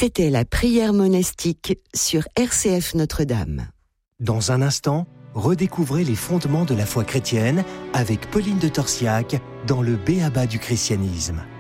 C'était la prière monastique sur RCF Notre-Dame. Dans un instant, redécouvrez les fondements de la foi chrétienne avec Pauline de Torsiac dans le B.A.B.A. du christianisme.